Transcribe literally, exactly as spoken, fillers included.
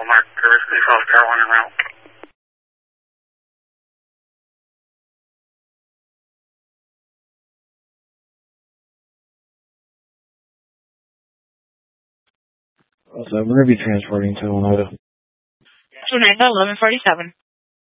Mark, Risky Falls, Tower one en route. So we're going to be transporting to Oneida. Oneida, eleven forty-seven.